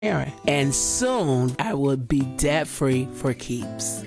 And soon I would be debt-free for keeps.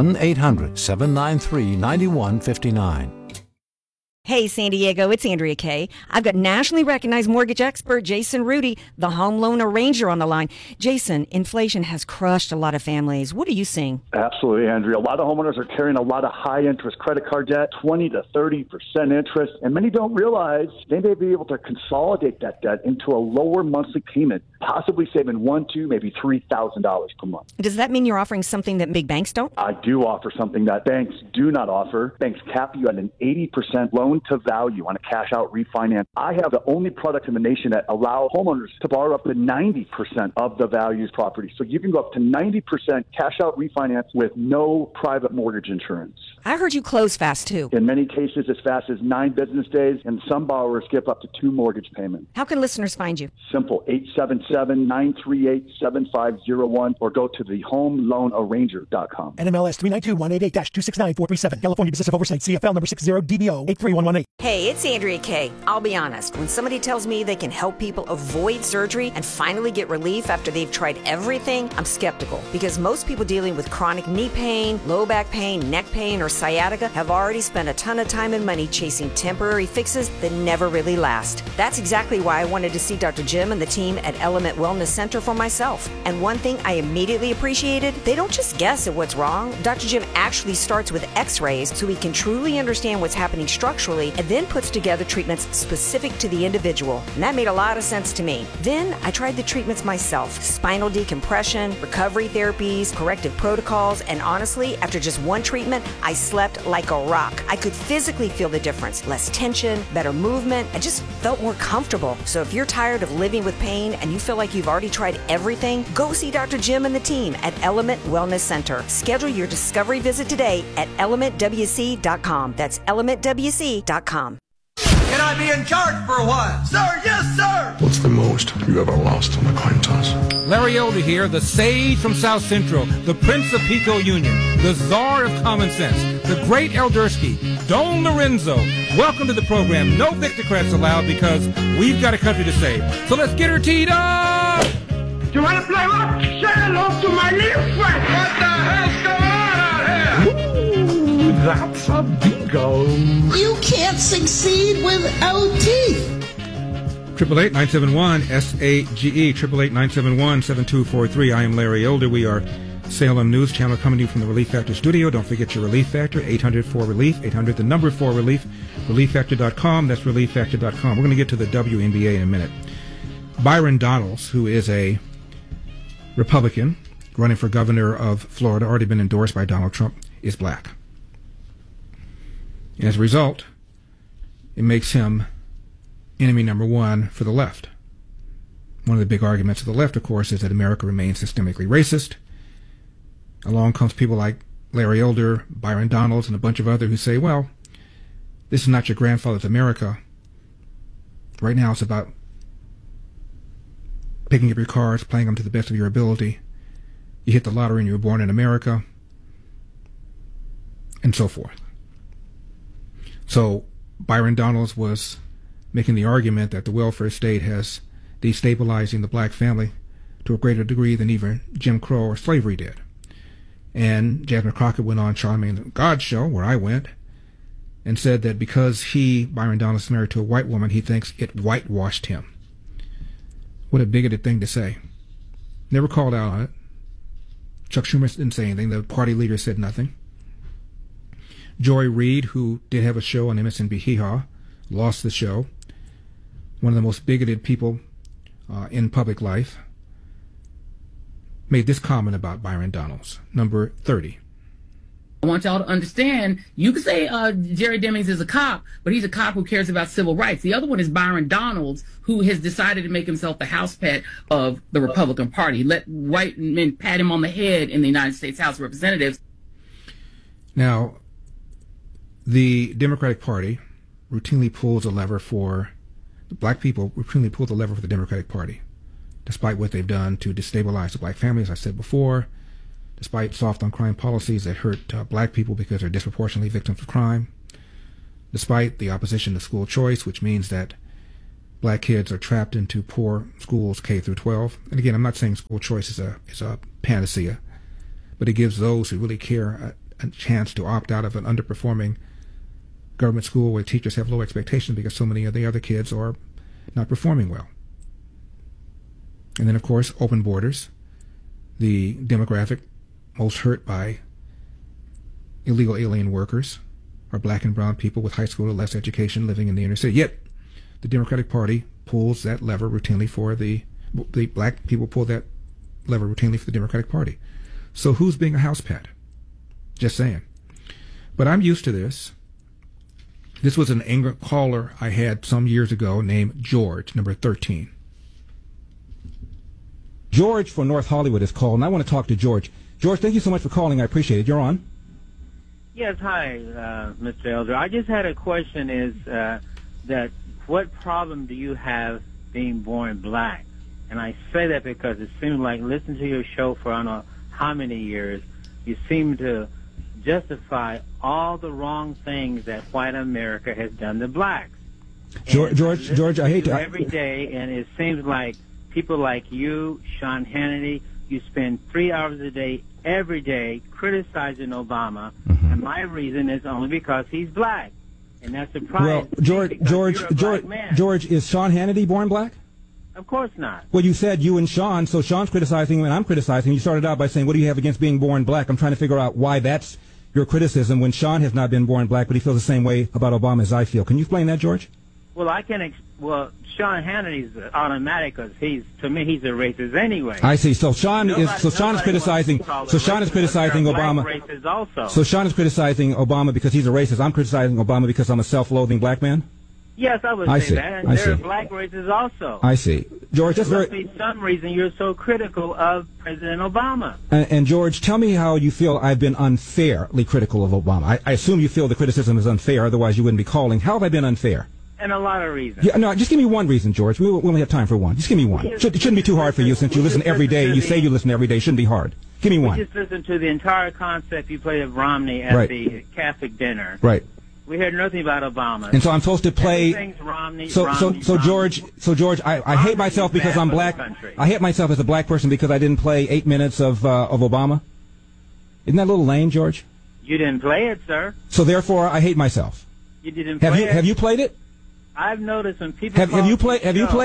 1-800-793-9159. Hey, San Diego, it's Andrea Kay. I've got nationally recognized mortgage expert Jason Rudy, the home loan arranger, on the line. Jason, inflation has crushed a lot of families. What are you seeing? Absolutely, Andrea. A lot of homeowners are carrying a lot of high-interest credit card debt, 20 to 30% interest, and many don't realize they may be able to consolidate that debt into a lower monthly payment, possibly saving $1,000, maybe $3,000 per month. Does that mean you're offering something that big banks don't? I do offer something that banks do not offer. Banks cap you at an 80% loan to value on a cash out refinance. I have the only product in the nation that allow homeowners to borrow up to 90% of the value's property. So you can go up to 90% cash out refinance with no private mortgage insurance. I heard you close fast too. In many cases, as fast as 9 business days, and some borrowers skip up to 2 mortgage payments. How can listeners find you? Simple, 877-938-7501, or go to thehomeloanarranger.com. NMLS 392188-269437. California Business of Oversight, CFL number 60DBO83118. Hey, it's Andrea Kay. I'll be honest, when somebody tells me they can help people avoid surgery and finally get relief after they've tried everything, I'm skeptical. Because most people dealing with chronic knee pain, low back pain, neck pain, or sciatica have already spent a ton of time and money chasing temporary fixes that never really last. That's exactly why I wanted to see Dr. Jim and the team at Element Wellness Center for myself. And one thing I immediately appreciated, they don't just guess at what's wrong. Dr. Jim actually starts with x-rays so he can truly understand what's happening structurally and then puts together treatments specific to the individual. And that made a lot of sense to me. Then I tried the treatments myself. Spinal decompression, recovery therapies, corrective protocols, and honestly, after just one treatment, I slept like a rock. I could physically feel the difference. Less tension, better movement. I just felt more comfortable. So if you're tired of living with pain and you feel like you've already tried everything, go see Dr. Jim and the team at Element Wellness Center. Schedule your discovery visit today at elementwc.com. That's elementwc.com. Can I be in charge for a while? Sir, yes, sir! What's the most you ever lost on a coin toss? Larry Elder here, the sage from South Central, the Prince of Pico Union, the czar of common sense, the great Eldersky, Don Lorenzo. Welcome to the program. No Victocrats allowed because we've got a country to save. So let's get her teed up! You want to play what? Say hello to my little friend! What the hell's going on out here? Ooh, that's a bingo. You can't succeed without teeth. 888-971-SAGE, 888-971-7243. I am Larry Elder. We are Salem News Channel coming to you from the Relief Factor studio. Don't forget your Relief Factor, 800-4RELIEF, 800 the number 4RELIEF, ReliefFactor.com. That's ReliefFactor.com. We're going to get to the WNBA in a minute. Byron Donalds, who is a Republican running for governor of Florida, already been endorsed by Donald Trump, is black. And as a result, it makes him enemy number one for the left. One of the big arguments of the left, of course, is that America remains systemically racist. Along comes people like Larry Elder, Byron Donalds, and a bunch of others who say, well, this is not your grandfather's America. Right now it's about picking up your cards, playing them to the best of your ability. You hit the lottery and you were born in America, and so forth. So Byron Donalds was making the argument that the welfare state has destabilizing the black family to a greater degree than even Jim Crow or slavery did. And Jasmine Crockett went on Charlamagne God's show, where I went, and said that because Byron Donalds, is married to a white woman, he thinks it whitewashed him. What a bigoted thing to say. Never called out on it. Chuck Schumer didn't say anything. The party leader said nothing. Joy Reid, who did have a show on MSNBC, lost the show. One of the most bigoted people in public life, made this comment about Byron Donalds, number 30. I want y'all to understand, you can say Jerry Demings is a cop, but he's a cop who cares about civil rights. The other one is Byron Donalds, who has decided to make himself the house pet of the Republican Party. Let white men pat him on the head in the United States House of Representatives. Now, the Democratic Party routinely pulls a lever for black people, routinely pull the lever for the Democratic Party, despite what they've done to destabilize the black family, as I said before, despite soft on crime policies that hurt black people because they're disproportionately victims of crime, despite the opposition to school choice, which means that black kids are trapped into poor schools K through 12. And again, I'm not saying school choice is a panacea, but it gives those who really care a chance to opt out of an underperforming government school where teachers have low expectations because so many of the other kids are not performing well. And then, of course, open borders, the demographic most hurt by illegal alien workers are black and brown people with high school or less education living in the inner city. Yet, the Democratic Party pulls that lever routinely for the black people pull that lever routinely for the Democratic Party. So who's being a house pet? Just saying. But I'm used to this. This was an angry caller I had some years ago named George, number 13. George from North Hollywood is called, and I want to talk to George. George, thank you so much for calling. I appreciate it. You're on. Yes, hi, Mr. Elder. I just had a question is that what problem do you have being born black? And I say that because it seems like listening to your show for I don't know how many years, you seem to justify all the wrong things that white America has done to blacks. George, I hate to... Every day, and it seems like people like you, Sean Hannity, you spend 3 hours a day, every day, criticizing Obama, and my reason is only because he's black. And that's a problem. Well, George, is Sean Hannity born black? Of course not. Well, you said you and Sean, so Sean's criticizing him and I'm criticizing him. You started out by saying, what do you have against being born black? I'm trying to figure out why that's your criticism when Sean has not been born black, but he feels the same way about Obama as I feel. Can you explain that, George? Well, Sean Hannity's automatic because to me, he's a racist anyway. I see. So Sean is criticizing Obama. Racist also. So Sean is criticizing Obama because he's a racist. I'm criticizing Obama because I'm a self-loathing black man. Yes, I would say that. And there are black racists also. I see. George, that's there must be some reason you're so critical of President Obama. And George, tell me how you feel I've been unfairly critical of Obama. I assume you feel the criticism is unfair, otherwise you wouldn't be calling. How have I been unfair? And a lot of reasons. Yeah, no, just give me one reason, George. We only have time for one. Just give me one. It shouldn't be too hard for you since you listen every day. You say you listen every day. It shouldn't be hard. Give me one. We just listened to the entire concept you played of Romney at the Catholic dinner. Right. We heard nothing about Obama. And so I'm supposed to play. Romney, So George, I hate myself because I'm black. I hate myself as a black person because I didn't play 8 minutes of Obama. Isn't that a little lame, George? You didn't play it, sir. So therefore, I hate myself. You didn't play it. Have you played it? I've noticed when people have you played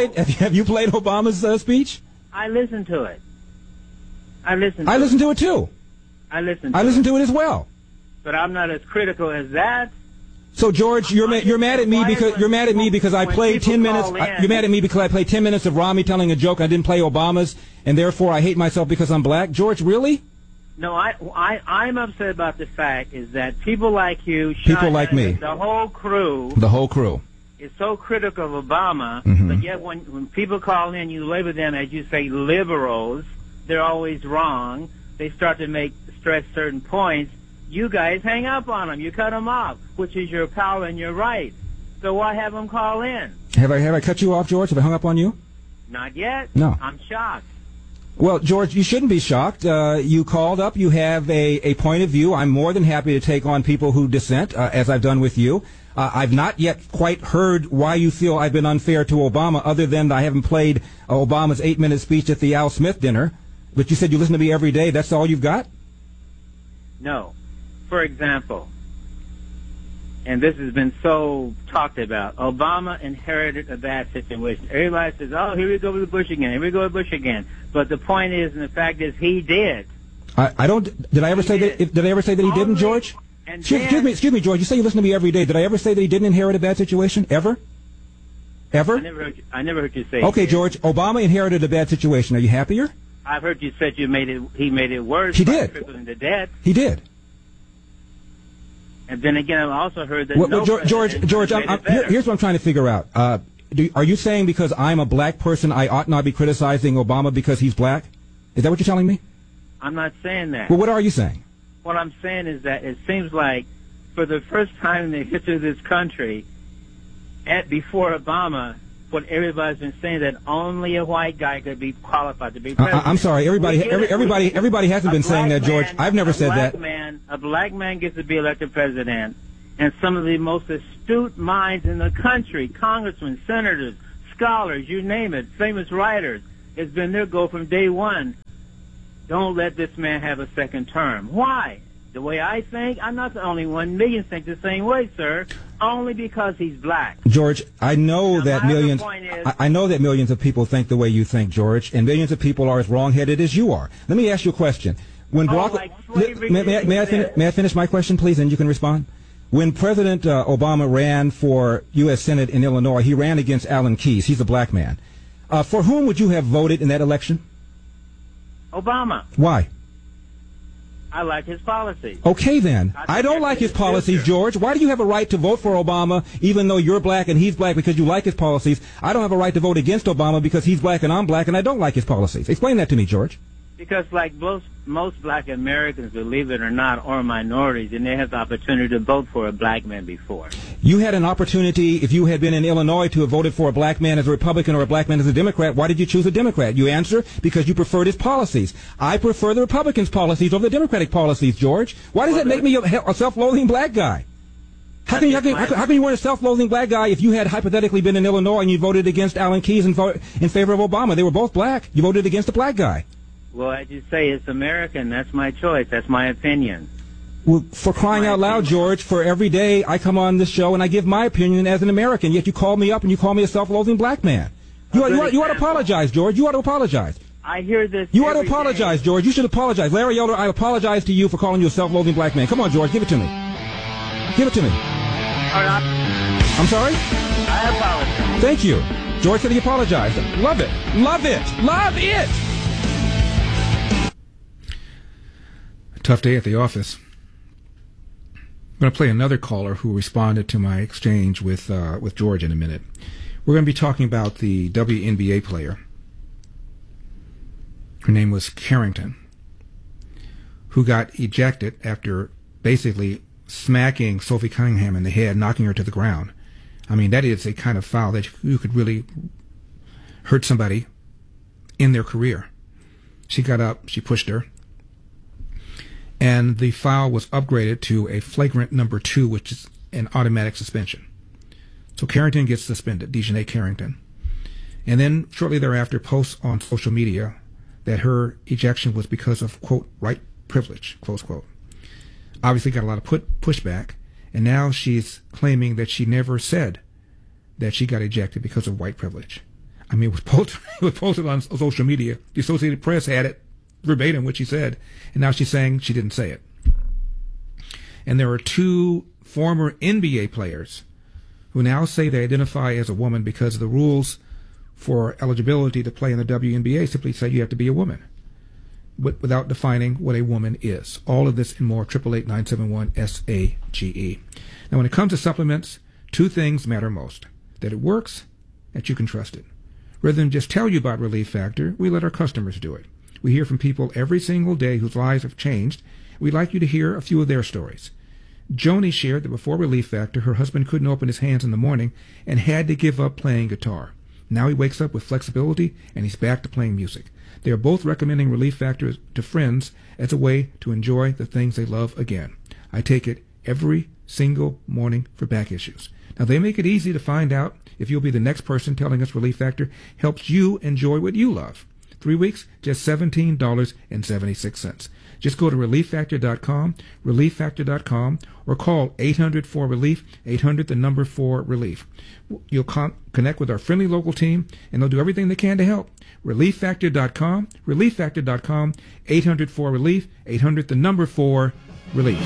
Obama's speech? I listened to it. I listened to it too. I listened to it as well. But I'm not as critical as that. So George, you're mad at me because I played 10 minutes. You're mad at me because I played 10 minutes of Romney telling a joke. I didn't play Obama's, and therefore I hate myself because I'm black. George, really? No, I'm upset about the fact is that people like you, people like me, the whole crew, is so critical of Obama. But yet when people call in, you label them as you say liberals. They're always wrong. They start to stress certain points. You guys hang up on them. You cut them off, which is your power and your right. So why have them call in? Have I cut you off, George? Have I hung up on you? Not yet. No. I'm shocked. Well, George, you shouldn't be shocked. You called up. You have a point of view. I'm more than happy to take on people who dissent, as I've done with you. I've not yet quite heard why you feel I've been unfair to Obama, other than I haven't played Obama's 8-minute speech at the Al Smith dinner. But you said you listen to me every day. That's all you've got? No. For example, and this has been so talked about, Obama inherited a bad situation. Everybody says, oh, here we go with Bush again, here we go with Bush again. But the point is, and the fact is, he did. Did I ever say that he didn't, George? Excuse me, George, you say you listen to me every day. Did I ever say that he didn't inherit a bad situation? Ever? Ever? I never heard you say Okay, George, Obama inherited a bad situation. Are you happier? I've heard you said he made it worse. He did. Tripling the debt. He did. And then again, I've also heard that George, here's what I'm trying to figure out. Are you saying because I'm a black person, I ought not be criticizing Obama because he's black? Is that what you're telling me? I'm not saying that. Well, what are you saying? What I'm saying is that it seems like for the first time in the history of this country, before Obama, what everybody's been saying, that only a white guy could be qualified to be president. I'm sorry, everybody hasn't been saying that, George. I've never said that. A black man gets to be elected president, and some of the most astute minds in the country, congressmen, senators, scholars, you name it, famous writers. It's been their goal from day one. Don't let this man have a second term. Why? The way I think, I'm not the only one. Millions think the same way, sir. Only because he's black. George, I know that millions. I know that millions of people think the way you think, George, and millions of people are as wrong-headed as you are. Let me ask you a question. When may I finish my question, please, and you can respond? When President Obama ran for U.S. Senate in Illinois, he ran against Alan Keyes. He's a black man. For whom would you have voted in that election? Obama. Why? I like his policies. Okay, then. I don't like his policies, George. Why do you have a right to vote for Obama even though you're black and he's black because you like his policies? I don't have a right to vote against Obama because he's black and I'm black and I don't like his policies. Explain that to me, George. Because like most black Americans, believe it or not, or minorities, and they have the opportunity to vote for a black man before. You had an opportunity, if you had been in Illinois, to have voted for a black man as a Republican or a black man as a Democrat. Why did you choose a Democrat? You answer, because you preferred his policies. I prefer the Republicans' policies over the Democratic policies, George. Why does that make me a self-loathing black guy? How can you weren't a self-loathing black guy if you had hypothetically been in Illinois and you voted against Alan Keyes in favor of Obama? They were both black. You voted against the black guy. Well, I just say it's American. That's my choice. That's my opinion. Well, for crying out loud, George, for every day I come on this show and I give my opinion as an American, yet you call me up and you call me a self-loathing black man. You ought to apologize, George. You ought to apologize. I hear this. You ought to apologize, George. You should apologize. Larry Elder, I apologize to you for calling you a self-loathing black man. Come on, George, give it to me. Give it to me. I'm sorry? I apologize. Thank you. George said he apologized. Love it. Love it. Love it. Tough day at the office. I'm going to play another caller who responded to my exchange with George in a minute. We're going to be talking about the WNBA player. Her name was Carrington, who got ejected after basically smacking Sophie Cunningham in the head, knocking her to the ground. I mean, that is a kind of foul that you could really hurt somebody in their career. She got up, she pushed her, and the foul was upgraded to a flagrant number 2, which is an automatic suspension. So Carrington gets suspended, Dejanay Carrington. And then shortly thereafter posts on social media that her ejection was because of, quote, white privilege, close quote. Obviously got a lot of pushback, and now she's claiming that she never said that she got ejected because of white privilege. I mean, it was posted on social media. The Associated Press had it verbatim what she said, and now she's saying she didn't say it. And there are 2 former NBA players who now say they identify as a woman because the rules for eligibility to play in the WNBA simply say you have to be a woman, without defining what a woman is. All of this and more, 888-971-SAGE. Now, when it comes to supplements, 2 things matter most: that it works, that you can trust it. Rather than just tell you about Relief Factor, we let our customers do it. We hear from people every single day whose lives have changed. We'd like you to hear a few of their stories. Joni shared that before Relief Factor, her husband couldn't open his hands in the morning and had to give up playing guitar. Now he wakes up with flexibility and he's back to playing music. They are both recommending Relief Factor to friends as a way to enjoy the things they love again. I take it every single morning for back issues. Now, they make it easy to find out if you'll be the next person telling us Relief Factor helps you enjoy what you love. 3 weeks, just $17.76. Just go to ReliefFactor.com, ReliefFactor.com, or call 800-4RELIEF, 800-4RELIEF. You'll connect with our friendly local team, and they'll do everything they can to help. ReliefFactor.com, ReliefFactor.com, 800-4RELIEF, 800-4RELIEF.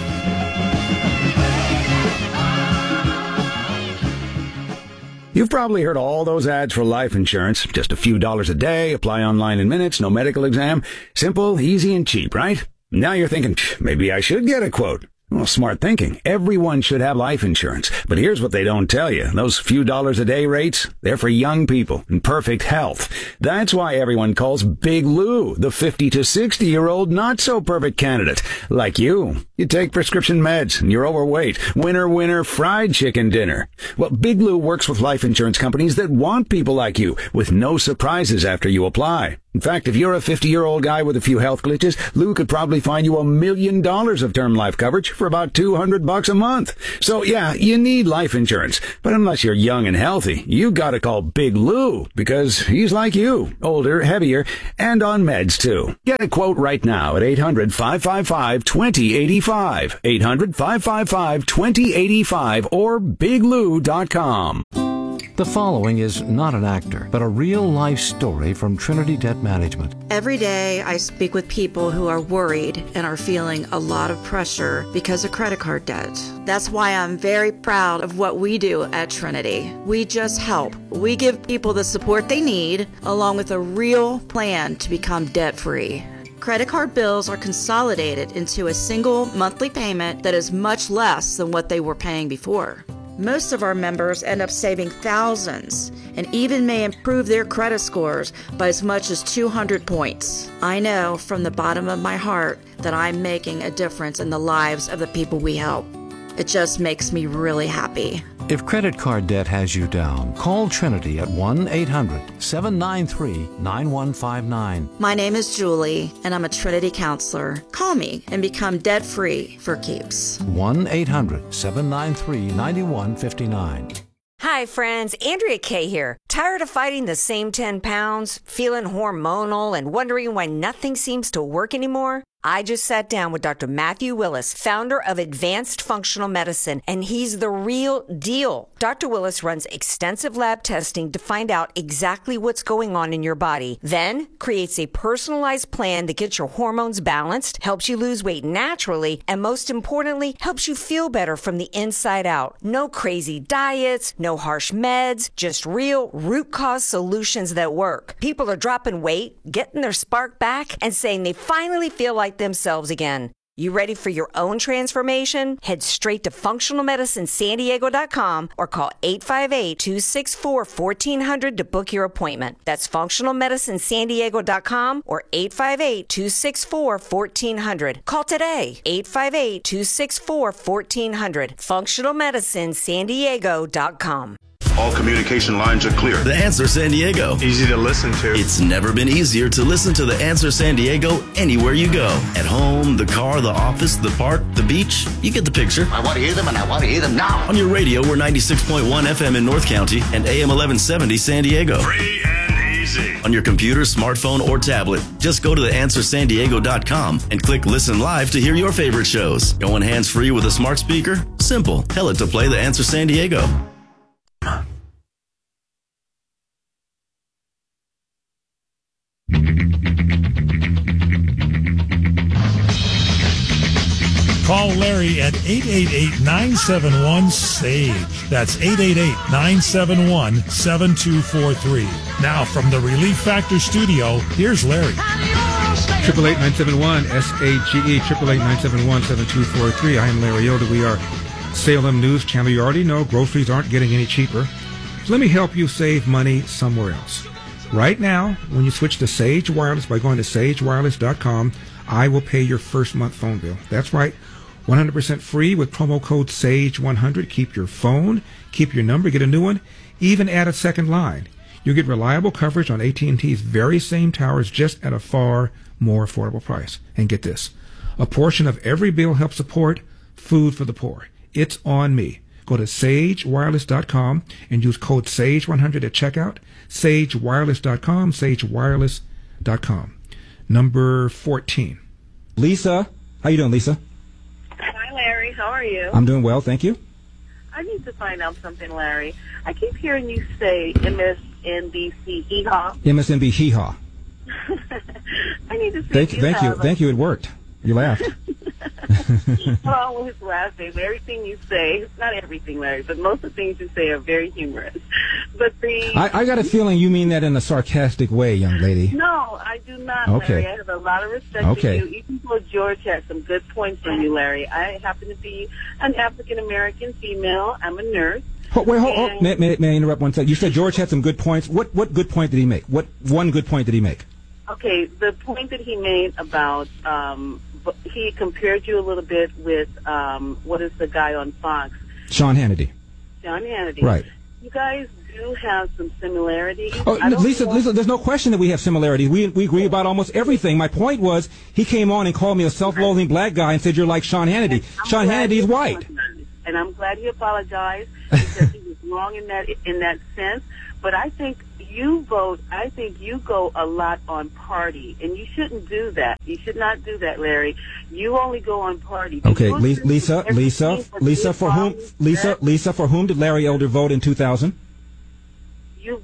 You've probably heard all those ads for life insurance. Just a few dollars a day, apply online in minutes, no medical exam. Simple, easy, and cheap, right? Now you're thinking, maybe I should get a quote. Well, smart thinking. Everyone should have life insurance. But here's what they don't tell you. Those few dollars a day rates, they're for young people in perfect health. That's why everyone calls Big Lou the 50 to 60-year-old not-so-perfect candidate, like you. You take prescription meds and you're overweight. Winner, winner, fried chicken dinner. Well, Big Lou works with life insurance companies that want people like you with no surprises after you apply. In fact, if you're a 50-year-old guy with a few health glitches, Lou could probably find you $1 million of term life coverage for about $200 a month. So yeah, you need life insurance. But unless you're young and healthy, you gotta call Big Lou because he's like you, older, heavier, and on meds too. Get a quote right now at 800-555-2085. 800-555-2085 or biglou.com. The following is not an actor, but a real-life story from Trinity Debt Management. Every day I speak with people who are worried and are feeling a lot of pressure because of credit card debt. That's why I'm very proud of what we do at Trinity. We just help. We give people the support they need, along with a real plan to become debt-free. Credit card bills are consolidated into a single monthly payment that is much less than what they were paying before. Most of our members end up saving thousands and even may improve their credit scores by as much as 200 points. I know from the bottom of my heart that I'm making a difference in the lives of the people we help. It just makes me really happy. If credit card debt has you down, call Trinity at 1-800-793-9159. My name is Julie, and I'm a Trinity counselor. Call me and become debt-free for keeps. 1-800-793-9159. Hi, friends. Andrea Kay here. Tired of fighting the same 10 pounds, feeling hormonal, and wondering why nothing seems to work anymore? I just sat down with Dr. Matthew Willis, founder of Advanced Functional Medicine, and he's the real deal. Dr. Willis runs extensive lab testing to find out exactly what's going on in your body, then creates a personalized plan that gets your hormones balanced, helps you lose weight naturally, and most importantly, helps you feel better from the inside out. No crazy diets, no harsh meds, just real root cause solutions that work. People are dropping weight, getting their spark back, and saying they finally feel like themselves again. You ready for your own transformation? Head straight to functionalmedicinesandiego.com or call 858-264-1400 to book your appointment. That's functionalmedicinesandiego.com or 858-264-1400. Call today, 858-264-1400. functionalmedicinesandiego.com. All communication lines are clear. The Answer San Diego. Easy to listen to. It's never been easier to listen to The Answer San Diego anywhere you go. At home, the car, the office, the park, the beach. You get the picture. I want to hear them, and I want to hear them now. On your radio, we're 96.1 FM in North County and AM 1170 San Diego. Free and easy. On your computer, smartphone, or tablet, just go to theanswersandiego.com and click Listen Live to hear your favorite shows. Going hands-free with a smart speaker? Simple. Tell it to play The Answer San Diego. Call Larry at 888-971-SAGE. That's 888-971-7243. Now from the Relief Factor studio, here's Larry. 888-971-SAGE, 888-971-7243. I am Larry Elder. We are Salem News Channel. You already know groceries aren't getting any cheaper. So let me help you save money somewhere else. Right now, when you switch to Sage Wireless by going to sagewireless.com, I will pay your first month phone bill. That's right, 100% free with promo code SAGE100. Keep your phone, keep your number, get a new one, even add a second line. You'll get reliable coverage on AT&T's very same towers, just at a far more affordable price. And get this, a portion of every bill helps support food for the poor. It's on me. Go to sagewireless.com and use code SAGE100 at checkout. sagewireless.com, sagewireless.com. Number 14. Lisa. How you doing, Lisa? Hi, Larry. How are you? I'm doing well, thank you. I need to find out something, Larry. I keep hearing you say MSNBC hee-haw. MSNB hee-haw. I need to see Thank you. It worked. You laughed. I'm always laughing. Everything you say, not everything, Larry, but most of the things you say are very humorous. But I got a feeling you mean that in a sarcastic way, young lady. No, I do not, Okay. Larry. I have a lot of respect for you. Even though George had some good points for you, Larry. I happen to be an African-American female. I'm a nurse. May I interrupt one second? You said George had some good points. What good point did he make? What one good point did he make? Okay, the point that he made about he compared you a little bit with what is the guy on Fox? Sean Hannity. Sean Hannity. Right. You guys do have some similarities. Oh, Lisa, there's no question that we have similarities. We agree about almost everything. My point was, he came on and called me a self-loathing black guy and said you're like Sean Hannity. Sean Hannity's white. And I'm glad he apologized because he was wrong in that sense. But I think you go a lot on party, and you shouldn't do that. You should not do that, Larry. You only go on party. Okay, Lisa, for whom did Larry Elder vote in 2000? You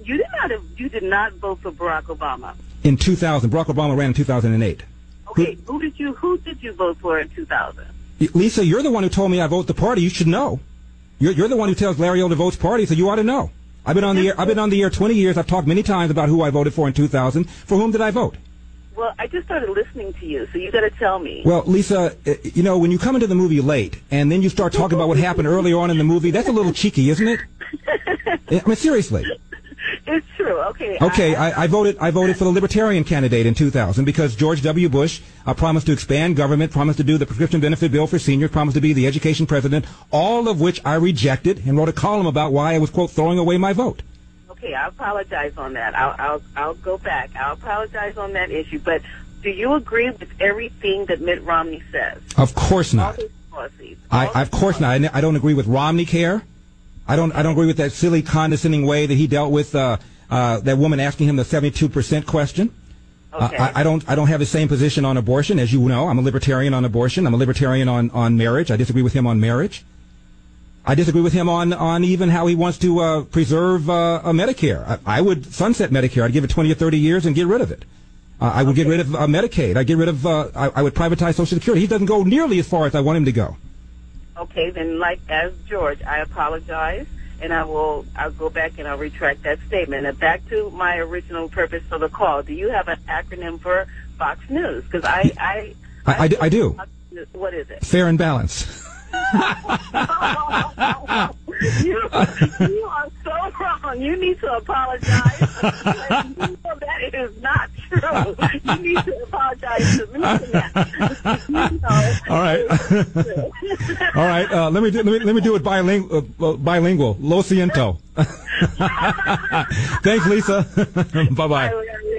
did not vote for Barack Obama. In 2000, Barack Obama ran in 2008. Okay, who did you vote for in 2000? Lisa, you're the one who told me I vote the party. You should know. You're the one who tells Larry Elder votes party, so you ought to know. I've been on the air 20 years. I've talked many times about who I voted for in 2000. For whom did I vote? Well, I just started listening to you, so you got to tell me. Well, Lisa, when you come into the movie late and then you start talking about what happened earlier on in the movie, that's a little cheeky, isn't it? I mean, seriously. It's true. Okay. Okay, I voted for the Libertarian candidate in 2000 because George W. Bush promised to expand government, promised to do the prescription benefit bill for seniors, promised to be the education president, all of which I rejected and wrote a column about why I was, quote, throwing away my vote. Okay, I apologize on that. I'll go back. I'll apologize on that issue. But do you agree with everything that Mitt Romney says? Of course not. Of course not. I don't agree with Romney Care. I don't agree with that silly, condescending way that he dealt with that woman asking him the 72% question. Okay. I don't have the same position on abortion, as you know. I'm a libertarian on abortion. I'm a libertarian on marriage. I disagree with him on marriage. I disagree with him on even how he wants to preserve Medicare. I would sunset Medicare. I'd give it 20 or 30 years and get rid of it. I would get rid of Medicaid. I'd get rid of. I would privatize Social Security. He doesn't go nearly as far as I want him to go. Okay, then, as George, I apologize, and I'll go back and I'll retract that statement. Now, back to my original purpose for the call. Do you have an acronym for Fox News? Because I do. What is it? Fair and Balanced. You are so wrong. You need to apologize. That is not true. You need to apologize to me for that. All right. All right. Let me do it bilingual. Lo siento. Thanks, Lisa. Bye-bye.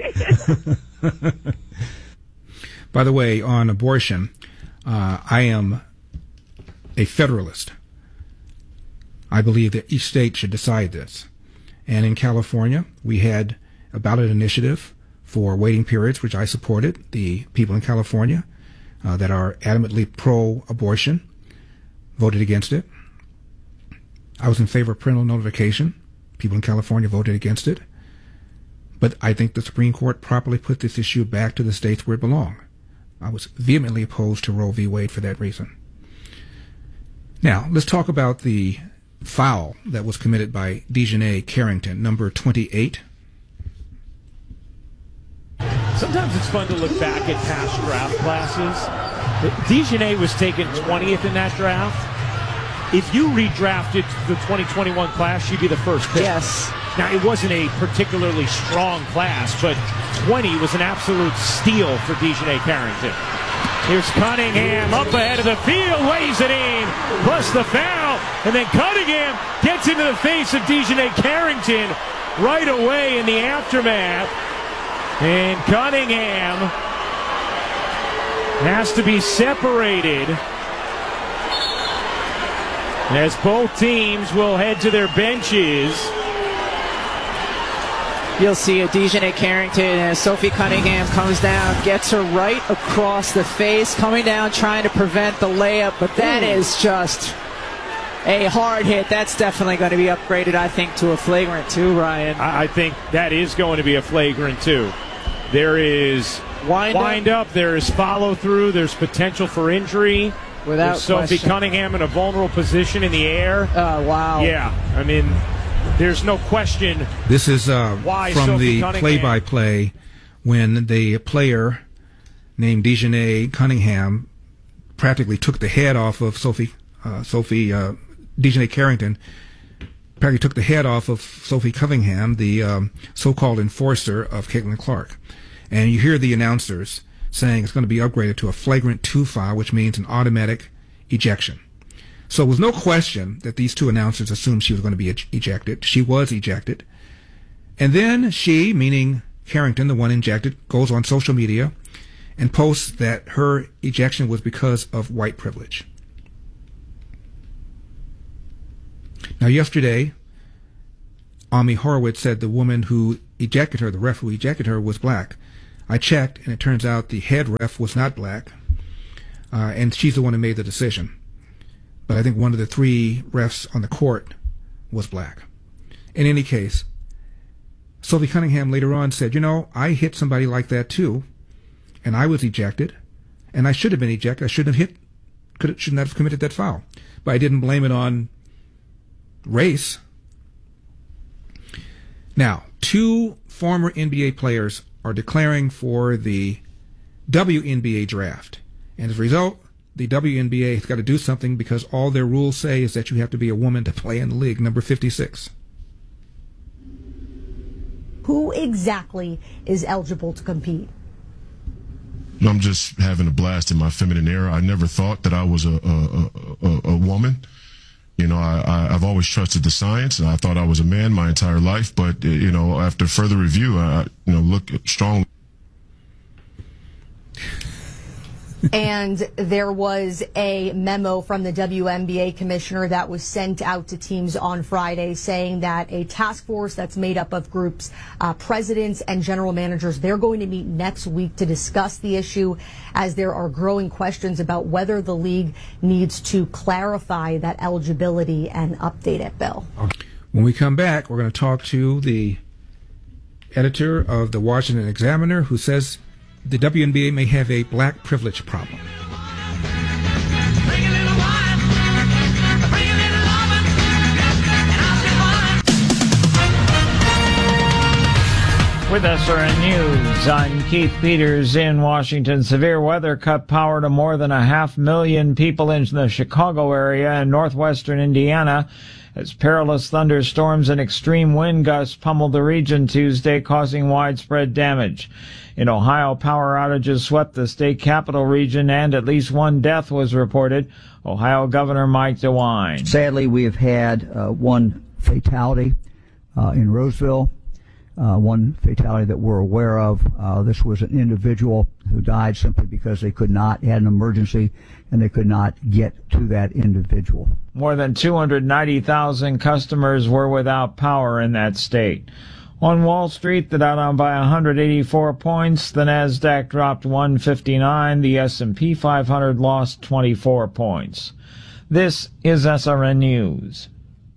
By the way, on abortion, I am a federalist. I believe that each state should decide this. And in California, we had a ballot initiative for waiting periods, which I supported. The people in California that are adamantly pro-abortion voted against it. I was in favor of parental notification. People in California voted against it. But I think the Supreme Court properly put this issue back to the states where it belonged. I was vehemently opposed to Roe v. Wade for that reason. Now, let's talk about the foul that was committed by Dejanay Carrington, number 28. Sometimes it's fun to look back at past draft classes. Dejanay was taken 20th in that draft. If you redrafted the 2021 class, she'd be the first pick. Yes. Now, it wasn't a particularly strong class, but 20 was an absolute steal for Dejanay Carrington. Here's Cunningham up ahead of the field, weighs it in, plus the foul, and then Cunningham gets into the face of Dejanay Carrington right away in the aftermath. And Cunningham has to be separated as both teams will head to their benches. You'll see a Dejanay Carrington as Sophie Cunningham comes down, gets her right across the face, coming down trying to prevent the layup, but that is just a hard hit. That's definitely going to be upgraded, I think, to a flagrant 2, Ryan. I think that is going to be a flagrant 2. There is wind up, there is follow through, there's potential for injury. Without Sophie question. Cunningham in a vulnerable position in the air. Oh, wow. Yeah, I mean, there's no question. This is why from Sophie the Cunningham. play-by-play when the player named Dejanay Cunningham practically took the head off of Dejanay Carrington practically took the head off of Sophie Cunningham, the so-called enforcer of Caitlin Clark. And you hear the announcers saying it's going to be upgraded to a flagrant 2 file, which means an automatic ejection. So it was no question that these two announcers assumed she was going to be ejected. She was ejected. And then she, meaning Carrington, the one injected, goes on social media and posts that her ejection was because of white privilege. Now, yesterday, Ami Horowitz said the woman who ejected her, the ref who ejected her, was black. I checked, and it turns out the head ref was not black, and she's the one who made the decision. But I think one of the 3 refs on the court was black. In any case, Sophie Cunningham later on said, I hit somebody like that too, and I was ejected, and I should have been ejected. I should not have committed that foul. But I didn't blame it on race. Now, 2 former NBA players are declaring for the WNBA draft. And as a result, the WNBA has got to do something because all their rules say is that you have to be a woman to play in the league, number 56. Who exactly is eligible to compete? I'm just having a blast in my feminine era. I never thought that I was a woman. I've always trusted the science, and I thought I was a man my entire life. But, after further review, I look strong. And there was a memo from the WNBA commissioner that was sent out to teams on Friday saying that a task force that's made up of groups, presidents and general managers, they're going to meet next week to discuss the issue as there are growing questions about whether the league needs to clarify that eligibility and update it, Bill. When we come back, we're going to talk to the editor of the Washington Examiner who says the WNBA may have a black privilege problem. With SRN News, I'm Keith Peters in Washington. Severe weather cut power to more than 500,000 people in the Chicago area and northwestern Indiana as perilous thunderstorms and extreme wind gusts pummeled the region Tuesday, causing widespread damage. In Ohio, power outages swept the state capital region and at least 1 death was reported. Ohio Governor Mike DeWine. Sadly, we have had 1 fatality in Roseville, 1 fatality that we're aware of. This was an individual who died simply because they had an emergency and they could not get to that individual. More than 290,000 customers were without power in that state. On Wall Street, the Dow down by 184 points, the Nasdaq dropped 159, the S&P 500 lost 24 points. This is SRN News.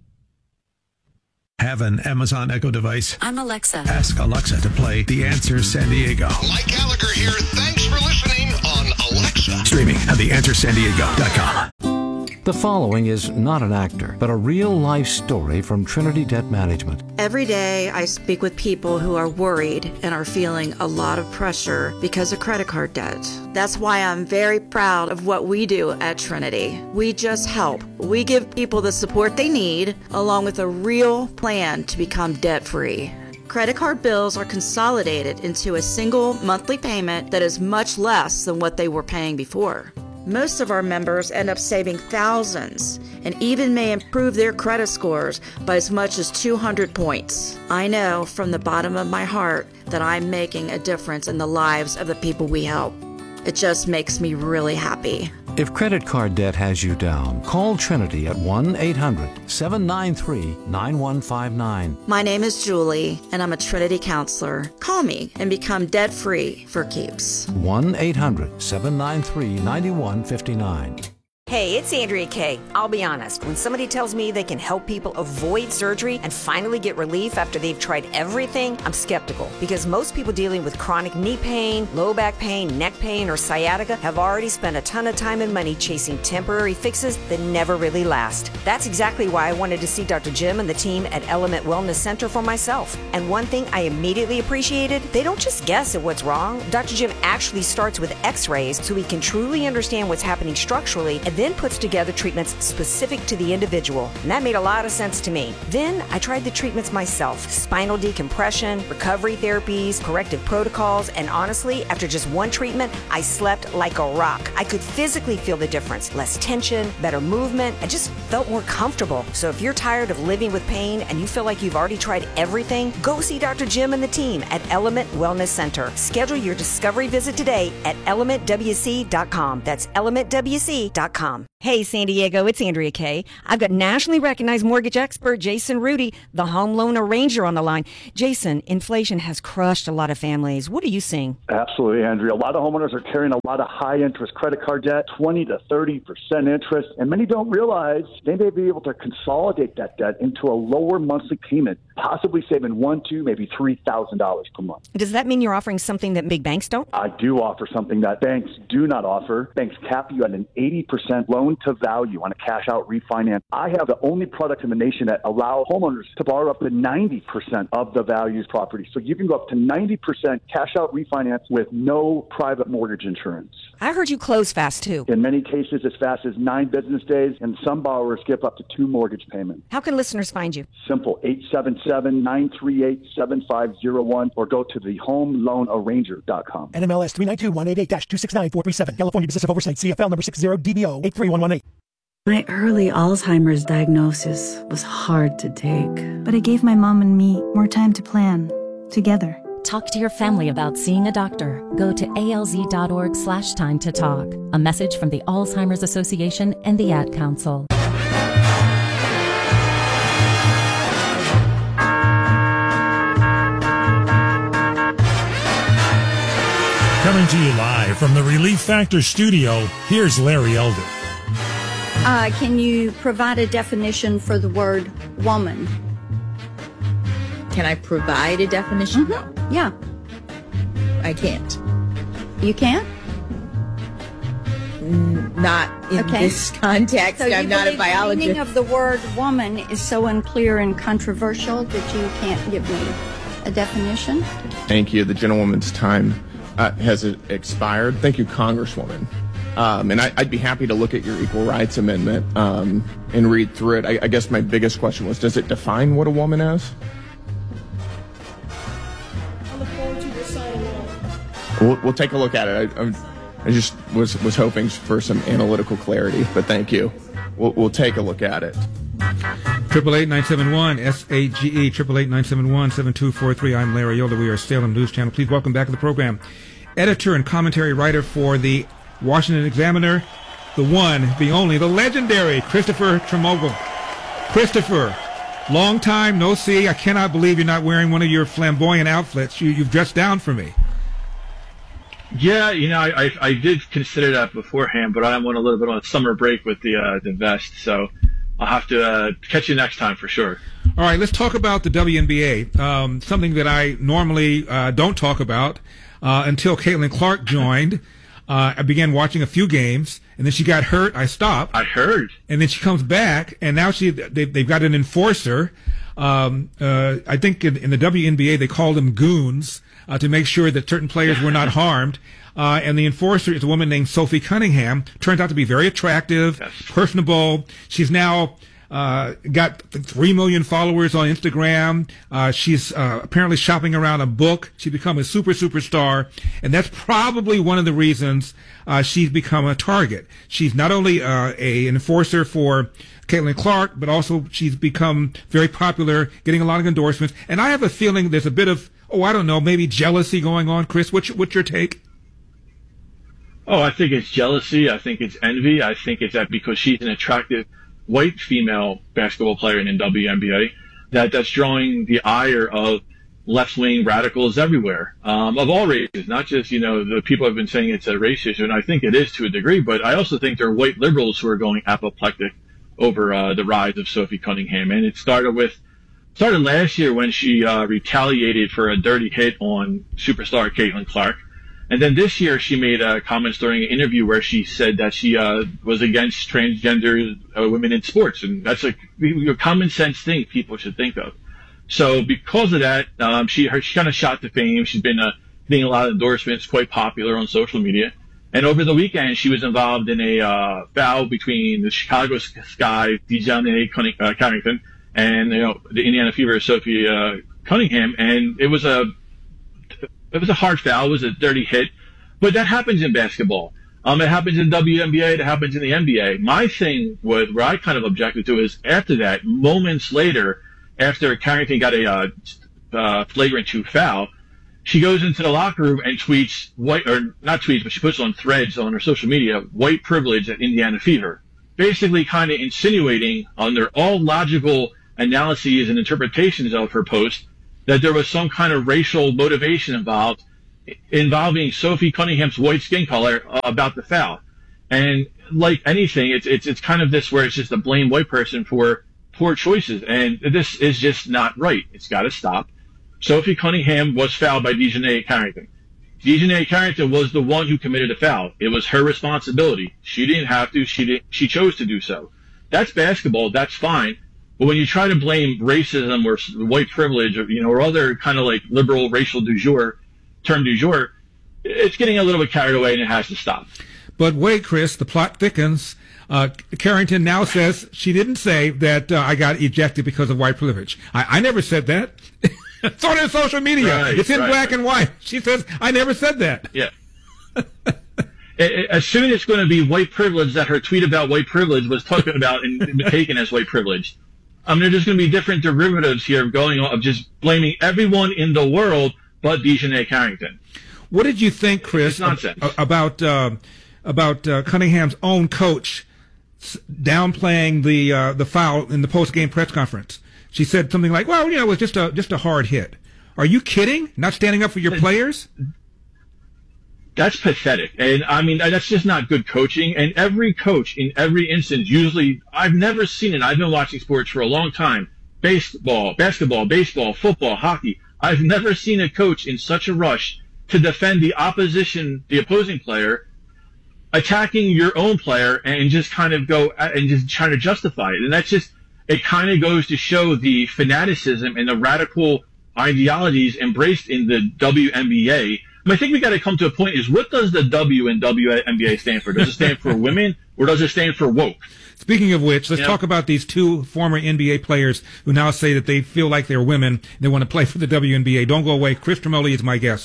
Have an Amazon Echo device? I'm Alexa. Ask Alexa to play The Answer San Diego. Mike Gallagher here. Thanks for listening on Alexa. Streaming at theanswersandiego.com. The following is not an actor, but a real-life story from Trinity Debt Management. Every day I speak with people who are worried and are feeling a lot of pressure because of credit card debt. That's why I'm very proud of what we do at Trinity. We just help. We give people the support they need, along with a real plan to become debt-free. Credit card bills are consolidated into a single monthly payment that is much less than what they were paying before. Most of our members end up saving thousands and even may improve their credit scores by as much as 200 points. I know from the bottom of my heart that I'm making a difference in the lives of the people we help. It just makes me really happy. If credit card debt has you down, call Trinity at 1-800-793-9159. My name is Julie, and I'm a Trinity counselor. Call me and become debt-free for keeps. 1-800-793-9159. Hey, it's Andrea Kay. I'll be honest, when somebody tells me they can help people avoid surgery and finally get relief after they've tried everything, I'm skeptical. Because most people dealing with chronic knee pain, low back pain, neck pain, or sciatica have already spent a ton of time and money chasing temporary fixes that never really last. That's exactly why I wanted to see Dr. Jim and the team at Element Wellness Center for myself. And one thing I immediately appreciated, they don't just guess at what's wrong. Dr. Jim actually starts with x-rays so we can truly understand what's happening structurally, and then puts together treatments specific to the individual. And that made a lot of sense to me. Then I tried the treatments myself. Spinal decompression, recovery therapies, corrective protocols, and honestly, after just one treatment, I slept like a rock. I could physically feel the difference. Less tension, better movement. I just felt more comfortable. So if you're tired of living with pain and you feel like you've already tried everything, go see Dr. Jim and the team at Element Wellness Center. Schedule your discovery visit today at elementwc.com. That's elementwc.com. Hey, San Diego, it's Andrea Kay. I've got nationally recognized mortgage expert Jason Rudy, the home loan arranger, on the line. Jason, inflation has crushed a lot of families. What are you seeing? Absolutely, Andrea. A lot of homeowners are carrying a lot of high-interest credit card debt, 20 to 30% interest, and many don't realize they may be able to consolidate that debt into a lower monthly payment, possibly saving $1,000, maybe $3,000 per month. Does that mean you're offering something that big banks don't? I do offer something that banks do not offer. Banks cap you at an 80% loan to value on a cash out refinance. I have the only product in the nation that allow homeowners to borrow up to 90% of the value's property. So you can go up to 90% cash out refinance with no private mortgage insurance. I heard you close fast too. In many cases, as fast as 9 business days, and some borrowers skip up to 2 mortgage payments. How can listeners find you? Simple, 877-938-7501, or go to thehomeloanarranger.com. NMLS 392-188-269437. California Business of Oversight. CFL number 60DBO 83118. My early Alzheimer's diagnosis was hard to take, but it gave my mom and me more time to plan together. Talk to your family about seeing a doctor. Go to alz.org/time to talk. A message from the Alzheimer's Association and the Ad Council. Coming to you live from the Relief Factor studio, here's Larry Elder. Can you provide a definition for the word woman? Can I provide a definition? No. Yeah. I can't. You can't? Not in this context. So I'm not a biologist. The meaning of the word woman is so unclear and controversial that you can't give me a definition? Thank you. The gentlewoman's time has expired. Thank you, Congresswoman. And I'd be happy to look at your Equal Rights Amendment and read through it. I guess my biggest question was, does it define what a woman is? I look forward to your signing We'll take a look at it. I just was hoping for some analytical clarity, but thank you. We'll take a look at it. 888-971-SAGE, 888-971-7243. I'm Larry Elder. We are Salem News Channel. Please welcome back to the program editor and commentary writer for the Washington Examiner, the one, the only, the legendary Christopher Tremogel. Christopher, long time no see. I cannot believe you're not wearing one of your flamboyant outfits. You've dressed down for me. Yeah, I did consider that beforehand, but I went a little bit on a summer break with the vest, so I'll have to catch you next time for sure. All right, let's talk about the WNBA, something that I normally don't talk about until Caitlin Clark joined. I began watching a few games, and then she got hurt. I stopped. I heard. And then she comes back, and now they've got an enforcer. I think in the WNBA they call them goons to make sure that certain players were not harmed. And the enforcer is a woman named Sophie Cunningham. Turns out to be very attractive, personable. She's now got 3 million followers on Instagram. She's apparently shopping around a book. She's become a superstar, and that's probably one of the reasons she's become a target. She's not only an enforcer for Caitlin Clark, but also she's become very popular, getting a lot of endorsements. And I have a feeling there's a bit of, maybe jealousy going on. Chris, what's your take? Oh, I think it's jealousy. I think it's envy. I think it's that because she's an attractive white female basketball player in the WNBA, that's drawing the ire of left-wing radicals everywhere, of all races, not just, the people have been saying it's a race issue, and I think it is to a degree, but I also think there are white liberals who are going apoplectic over the rise of Sophie Cunningham. And it started last year when she retaliated for a dirty hit on superstar Caitlin Clark. And then this year, she made comments during an interview where she said that she was against transgender women in sports, and that's a common sense thing people should think of. So because of that, she kind of shot to fame. She's been getting a lot of endorsements, quite popular on social media. And over the weekend, she was involved in a foul between the Chicago Sky, DeJounte Carrington, and the Indiana Fever, Sophie Cunningham, and it was a hard foul. It was a dirty hit, but that happens in basketball. It happens in WNBA. It happens in the NBA. My thing where I kind of objected to is after that, moments later, after Carrington got a flagrant 2 foul, she goes into the locker room and tweets not tweets, but she puts on threads on her social media, white privilege at Indiana Fever, basically kind of insinuating under all logical analyses and interpretations of her post that there was some kind of racial motivation involving Sophie Cunningham's white skin color about the foul. And like anything, it's kind of this where it's just a blame white person for poor choices, and this is just not right. It's got to stop. Sophie Cunningham was fouled by DeJounte Carrington. DeJounte Carrington was the one who committed a foul. It was her responsibility. She didn't have to. She chose to do so. That's basketball. That's fine. But when you try to blame racism or white privilege or other kind of like liberal racial term du jour, it's getting a little bit carried away, and it has to stop. But wait, Chris, the plot thickens. Carrington now says she didn't say that I got ejected because of white privilege. I never said that. It's on her social media. Right, it's in black and white. She says, I never said that. Yeah. As soon as it's going to be white privilege that her tweet about white privilege was talking about and taken as white privilege. There's just going to be different derivatives here going on of just blaming everyone in the world but DeJounte Carrington. What did you think, Chris, about Cunningham's own coach downplaying the foul in the post-game press conference? She said something like, well, it was just a hard hit. Are you kidding? Not standing up for your players? That's pathetic. And that's just not good coaching. And every coach in every instance, usually, I've never seen it. I've been watching sports for a long time. Basketball, baseball, football, hockey. I've never seen a coach in such a rush to defend the opposing player, attacking your own player, and just kind of go and just trying to justify it. And that's just, it kind of goes to show the fanaticism and the radical ideologies embraced in the WNBA. I think we got to come to a point is, what does the W in WNBA stand for? Does it stand for women, or does it stand for woke? Speaking of which, let's talk about these 2 former NBA players who now say that they feel like they're women. They want to play for the WNBA. Don't go away. Chris Tremoli is my guest.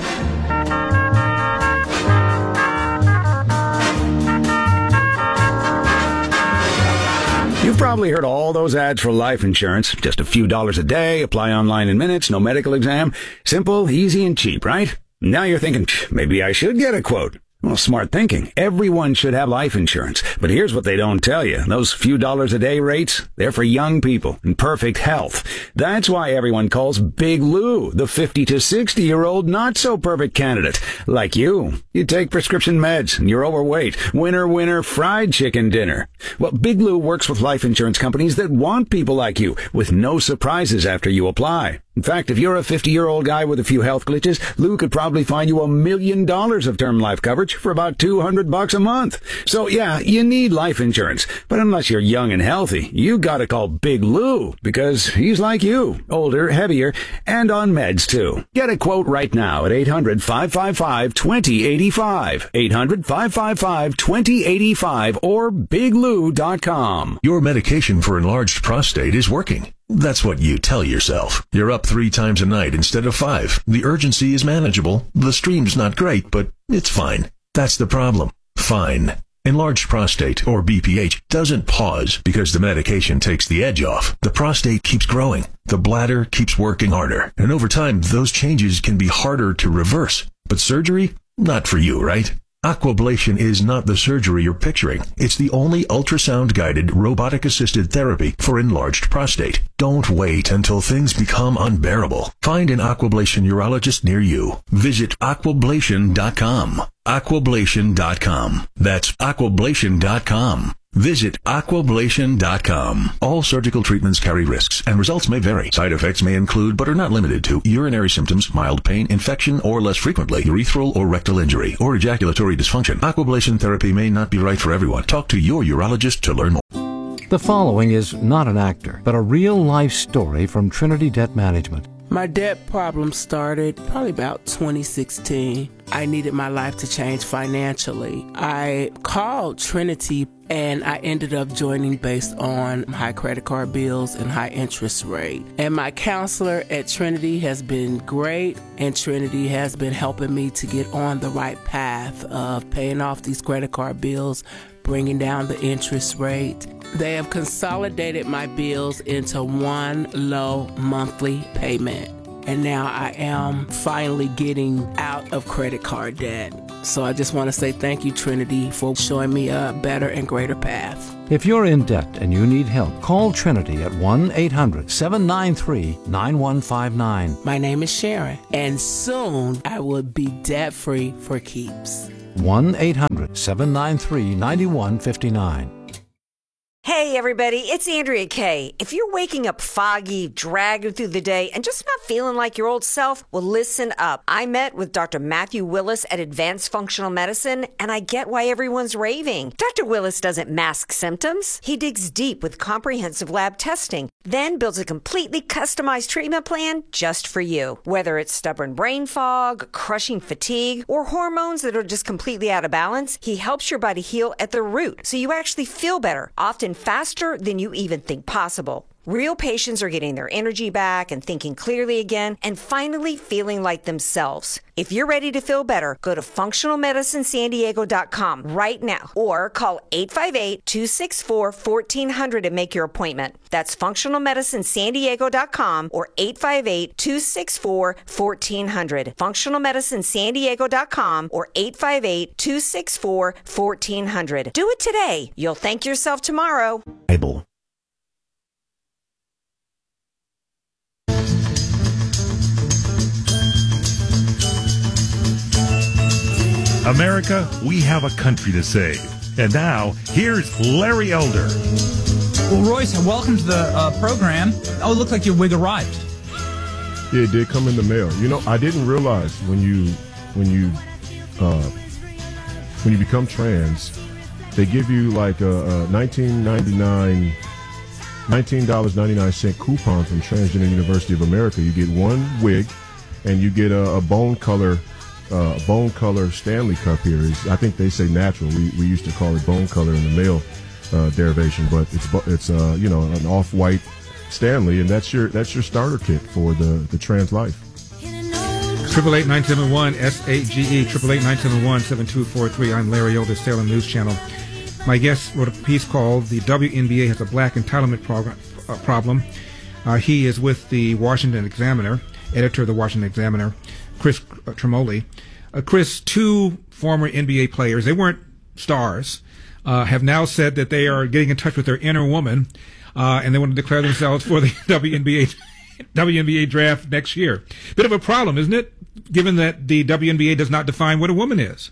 You've probably heard all those ads for life insurance. Just a few dollars a day, apply online in minutes, no medical exam. Simple, easy, and cheap, right? Now you're thinking, maybe I should get a quote. Well, smart thinking. Everyone should have life insurance. But here's what they don't tell you. Those few dollars a day rates, they're for young people in perfect health. That's why everyone calls Big Lou the 50 to 60-year-old not-so-perfect candidate. Like you. You take prescription meds and you're overweight. Winner, fried chicken dinner. Well, Big Lou works with life insurance companies that want people like you, with no surprises after you apply. In fact, if you're a 50-year-old guy with a few health glitches, Lou could probably find you $1 million of term life coverage for about $200 a month. So yeah, you need life insurance. But unless you're young and healthy, you gotta call Big Lou, because he's like you, older, heavier, and on meds too. Get a quote right now at 800-555-2085. 800-555-2085 or biglou.com. Your medication for enlarged prostate is working. That's what you tell yourself. You're up 3 times a night instead of 5. The urgency is manageable. The stream's not great, but it's fine. That's the problem. Fine. Enlarged prostate, or BPH, doesn't pause because the medication takes the edge off. The prostate keeps growing. The bladder keeps working harder. And over time, those changes can be harder to reverse. But surgery? Not for you, right? Aquablation is not the surgery you're picturing. It's the only ultrasound-guided, robotic-assisted therapy for enlarged prostate. Don't wait until things become unbearable. Find an Aquablation urologist near you. Visit aquablation.com. Aquablation.com. That's aquablation.com. Visit aquablation.com. All surgical treatments carry risks, and results may vary. Side effects may include, but are not limited to, urinary symptoms, mild pain, infection, or less frequently, urethral or rectal injury, or ejaculatory dysfunction. Aquablation therapy may not be right for everyone. Talk to your urologist to learn more. The following is not an actor, but a real-life story from Trinity Debt Management. My debt problem started probably about 2016. I needed my life to change financially. I called Trinity and I ended up joining based on high credit card bills and high interest rate. And my counselor at Trinity has been great, and Trinity has been helping me to get on the right path of paying off these credit card bills, bringing down the interest rate. They have consolidated my bills into one low monthly payment. And now I am finally getting out of credit card debt. So I just want to say thank you, Trinity, for showing me a better and greater path. If you're in debt and you need help, call Trinity at 1-800-793-9159. My name is Sharon, and soon I will be debt-free for keeps. 1-800-793-9159. Hey everybody, it's Andrea Kay. If you're waking up foggy, dragging through the day, and just not feeling like your old self, well, listen up. I met with Dr. Matthew Willis at Advanced Functional Medicine, and I get why everyone's raving. Dr. Willis doesn't mask symptoms. He digs deep with comprehensive lab testing, then builds a completely customized treatment plan just for you. Whether it's stubborn brain fog, crushing fatigue, or hormones that are just completely out of balance, he helps your body heal at the root so you actually feel better, often faster than you even think possible. Real patients are getting their energy back and thinking clearly again and finally feeling like themselves. If you're ready to feel better, go to functionalmedicinesandiego.com right now or call 858-264-1400 to make your appointment. That's functionalmedicinesandiego.com or 858-264-1400. functionalmedicinesandiego.com or 858-264-1400. Do it today. You'll thank yourself tomorrow. Bible. America, we have a country to save. And now, here's Larry Elder. Well, Royce, welcome to the program. Oh, it looked like your wig arrived. Yeah, it did come in the mail. You know, I didn't realize when you become trans, they give you like a $19.99 coupon from Transgender University of America. You get one wig, and you get a bone color Stanley Cup here. I think they say natural. We used to call it bone color in the male derivation, but it's an off-white Stanley, and that's your starter kit for the trans life. 888-971 SAGE 888-971-7243. I'm Larry Elder, Salem News Channel. My guest wrote a piece called "The WNBA Has a Black Entitlement Problem." He is with the Washington Examiner, editor of the Washington Examiner, Chris Tremoli. Chris, two former NBA players, they weren't stars, have now said that they are getting in touch with their inner woman, and they want to declare themselves for the WNBA draft next year. Bit of a problem, isn't it? Given that the WNBA does not define what a woman is.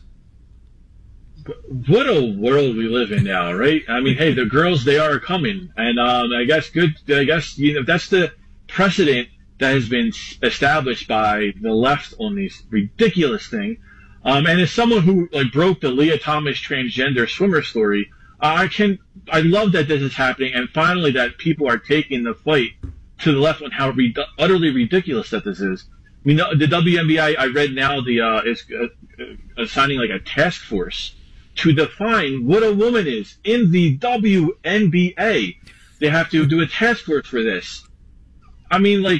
What a world we live in now, right? I mean, hey, the girls, they are coming, and I guess that's the precedent that has been established by the left on this ridiculous thing. And as someone who broke the Leah Thomas transgender swimmer story, I love that this is happening, and finally that people are taking the fight to the left on how utterly ridiculous that this is. I mean, the WNBA, I read now is assigning a task force to define what a woman is in the WNBA. They have to do a task force for this. I mean, what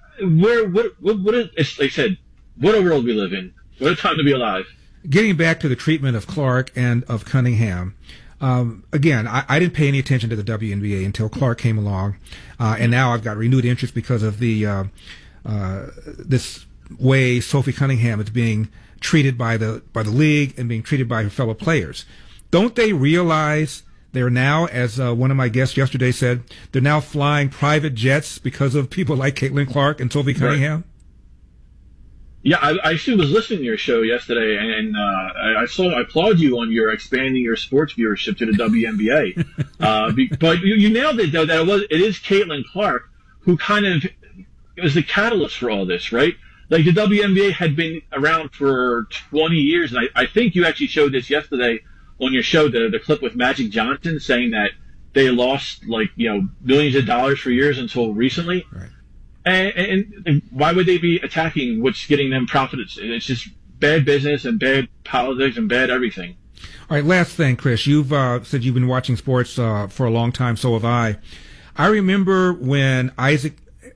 is, like I said, what a world we live in. What a time to be alive. Getting back to the treatment of Clark and of Cunningham, again, I didn't pay any attention to the WNBA until Clark came along, and now I've got renewed interest because of the this way Sophie Cunningham is being treated by the league and being treated by her fellow players. Don't they realize they're now, as one of my guests yesterday said, they're now flying private jets because of people like Caitlin Clark and Sophie Cunningham? Yeah, I actually was listening to your show yesterday, and I applaud you on your expanding your sports viewership to the WNBA. But you nailed it, though, that it is Caitlin Clark who kind of was the catalyst for all this, right? Like, the WNBA had been around for 20 years, and I think you actually showed this yesterday on your show, the clip with Magic Johnson saying that they lost millions of dollars for years until recently. Right. And why would they be attacking what's getting them profits? It's just bad business and bad politics and bad everything. All right, last thing, Chris. You've said you've been watching sports for a long time. So have I. I remember when Isaiah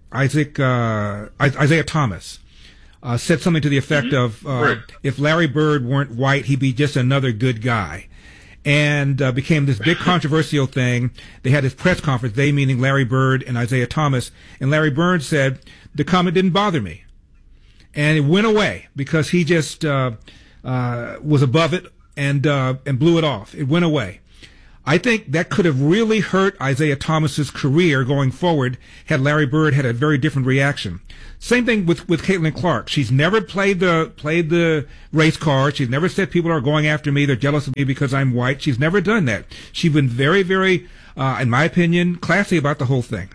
Thomas said something to the effect of, if Larry Bird weren't white, he'd be just another good guy. And became this big controversial thing. They had this press conference, they meaning Larry Bird and Isaiah Thomas, and Larry Bird said, the comment didn't bother me. And it went away because he just was above it and blew it off. It went away. I think that could have really hurt Isaiah Thomas's career going forward had Larry Bird had a very different reaction. Same thing with Caitlin Clark. She's never played the race card. She's never said people are going after me, they're jealous of me because I'm white. She's never done that. She's been very, very, in my opinion, classy about the whole thing.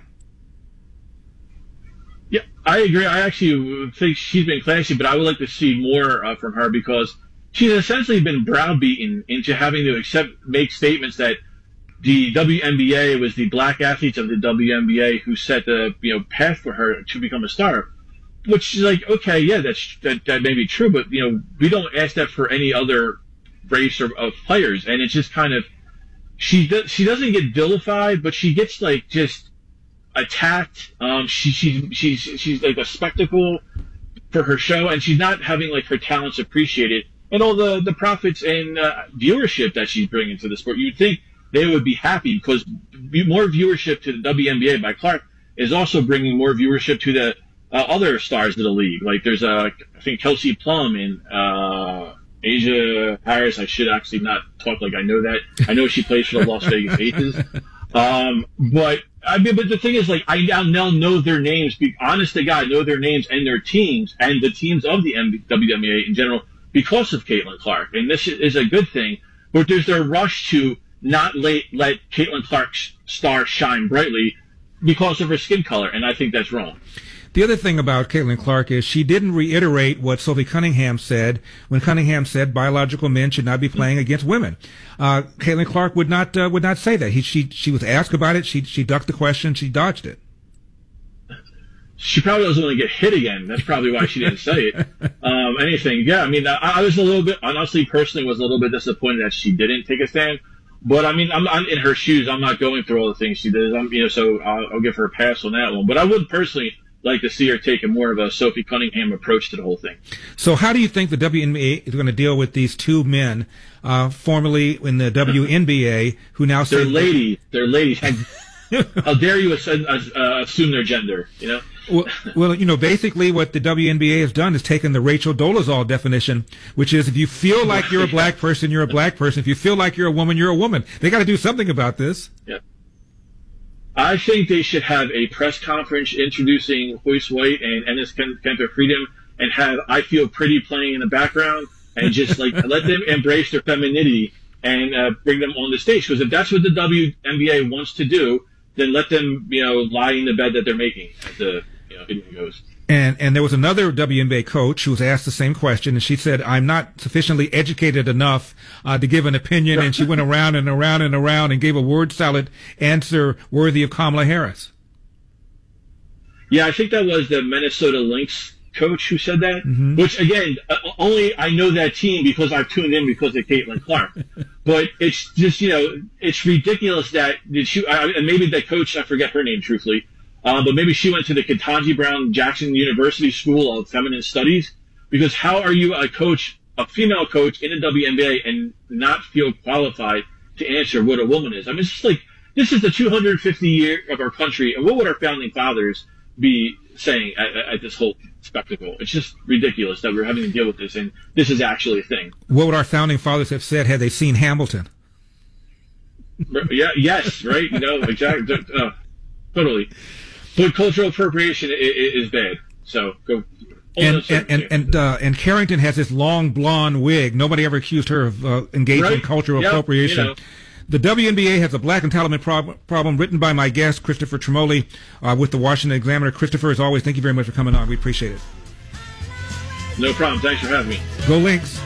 Yeah, I agree. I actually think she's been classy, but I would like to see more from her because she's essentially been browbeaten into having to make statements that the WNBA was the black athletes of the WNBA who set the path for her to become a star. Which is like, okay, yeah, that may be true, but we don't ask that for any other race of players, and it's just kind of she doesn't get vilified, but she gets like just attacked. She's like a spectacle for her show, and she's not having like her talents appreciated, and all the profits and viewership that she's bringing to the sport. You'd think they would be happy because more viewership to the WNBA by Clark is also bringing more viewership to the other stars of the league. Like there's I think Kelsey Plum and Asia Harris. I should actually not talk like I know that. I know she plays for the Las Vegas Aces. But the thing is, like, I now know their names. Honest to God, know their names and their teams and the teams of the WNBA in general because of Caitlin Clark. And this is a good thing. But there's their rush to not let Caitlin Clark's star shine brightly because of her skin color, and I think that's wrong. The other thing about Caitlin Clark is she didn't reiterate what Sophie Cunningham said when Cunningham said biological men should not be playing against women. Caitlin Clark would not say that. She was asked about it. She ducked the question. She dodged it. She probably doesn't want to get hit again. That's probably why she didn't say it. Anything. Yeah, I mean, I was a little bit, honestly, personally, was a little bit disappointed that she didn't take a stand. But I mean, I'm in her shoes. I'm not going through all the things she does. So I'll give her a pass on that one. But I would personally like to see her take a more of a Sophie Cunningham approach to the whole thing. So how do you think the WNBA is going to deal with these two men, formerly in the WNBA, who now say they're ladies? How dare you assume their gender? Well, basically what the WNBA has done is taken the Rachel Dolezal definition, which is if you feel like you're a black person, you're a black person. If you feel like you're a woman, you're a woman. They got to do something about this. Yeah. I think they should have a press conference introducing Joyce White and Enes Kanter Freedom and have I Feel Pretty playing in the background and just like let them embrace their femininity and bring them on the stage. Because if that's what the WNBA wants to do, then let them, lie in the bed that they're making as the video goes. And there was another WNBA coach who was asked the same question, and she said, I'm not sufficiently educated enough to give an opinion, and she went around and around and around and gave a word salad answer worthy of Kamala Harris. Yeah, I think that was the Minnesota Lynx coach who said that, which, again, only I know that team because I've tuned in because of Caitlin Clark. But it's just, it's ridiculous that and maybe the coach, I forget her name, truthfully, but maybe she went to the Ketanji Brown Jackson University School of Feminine Studies, because how are you a female coach in the WNBA and not feel qualified to answer what a woman is? I mean, it's just like, this is the 250th year of our country, and what would our founding fathers be saying at this whole spectacle? It's just ridiculous that we're having to deal with this, and this is actually a thing. What would our founding fathers have said had they seen Hamilton? Yeah, yes, right? Exactly. Totally. But cultural appropriation is bad. So go. And Carrington has this long blonde wig. Nobody ever accused her of engaging in cultural appropriation. The WNBA has a black entitlement problem, written by my guest, Christopher Tremoli, with the Washington Examiner. Christopher, as always, thank you very much for coming on. We appreciate it. No problem. Thanks for having me. Go Lynx.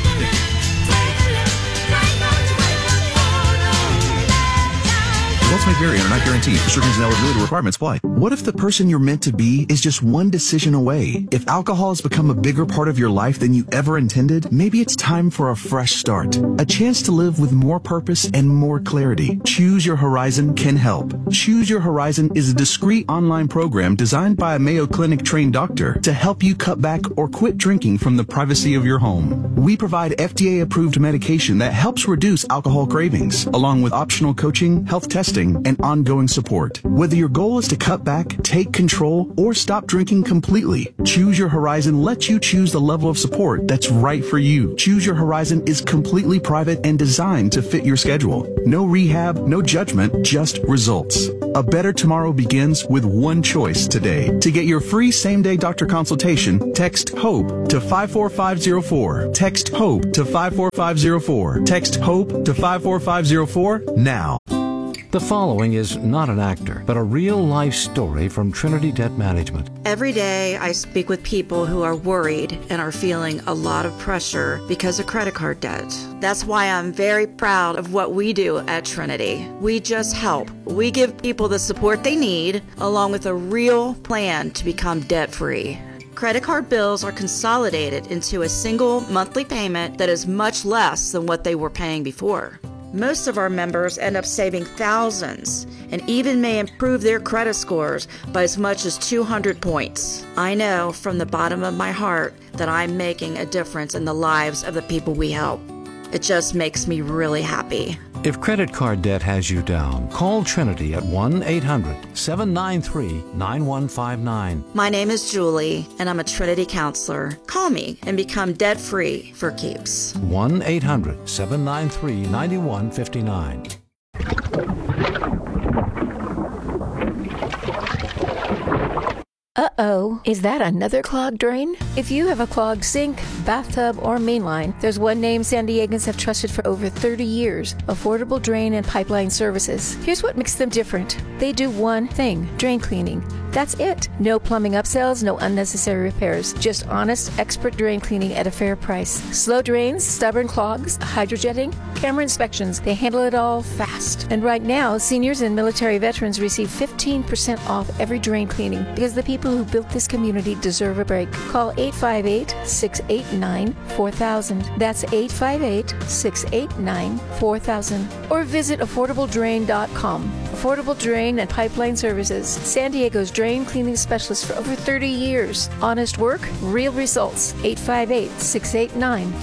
Let's make vary and are not guaranteed. Restrictions and eligibility requirements apply. What if the person you're meant to be is just one decision away? If alcohol has become a bigger part of your life than you ever intended, maybe it's time for a fresh start. A chance to live with more purpose and more clarity. Choose Your Horizon can help. Choose Your Horizon is a discreet online program designed by a Mayo Clinic trained doctor to help you cut back or quit drinking from the privacy of your home. We provide FDA-approved medication that helps reduce alcohol cravings, along with optional coaching, health testing, and ongoing support. Whether your goal is to cut back, take control, or stop drinking completely, Choose Your Horizon lets you choose the level of support that's right for you. Choose Your Horizon is completely private and designed to fit your schedule. No rehab, no judgment, just results. A better tomorrow begins with one choice today. To get your free same-day doctor consultation, text HOPE to 54504. Text HOPE to 54504. Text HOPE to 54504 now. The following is not an actor, but a real-life story from Trinity Debt Management. Every day I speak with people who are worried and are feeling a lot of pressure because of credit card debt. That's why I'm very proud of what we do at Trinity. We just help. We give people the support they need, along with a real plan to become debt-free. Credit card bills are consolidated into a single monthly payment that is much less than what they were paying before. Most of our members end up saving thousands and even may improve their credit scores by as much as 200 points. I know from the bottom of my heart that I'm making a difference in the lives of the people we help. It just makes me really happy. If credit card debt has you down, call Trinity at 1-800-793-9159. My name is Julie, and I'm a Trinity counselor. Call me and become debt-free for keeps. 1-800-793-9159. Uh-oh, is that another clogged drain? If you have a clogged sink, bathtub, or mainline, there's one name San Diegans have trusted for over 30 years, Affordable Drain and Pipeline Services. Here's what makes them different. They do one thing, drain cleaning. That's it. No plumbing upsells, no unnecessary repairs. Just honest, expert drain cleaning at a fair price. Slow drains, stubborn clogs, hydrojetting, camera inspections. They handle it all fast. And right now, seniors and military veterans receive 15% off every drain cleaning because the people who built this community deserve a break. Call 858-689-4000. That's 858-689-4000. Or visit AffordableDrain.com. Affordable Drain and Pipeline Services. San Diego's drain cleaning specialist for over 30 years. Honest work, real results. 858-689-4000.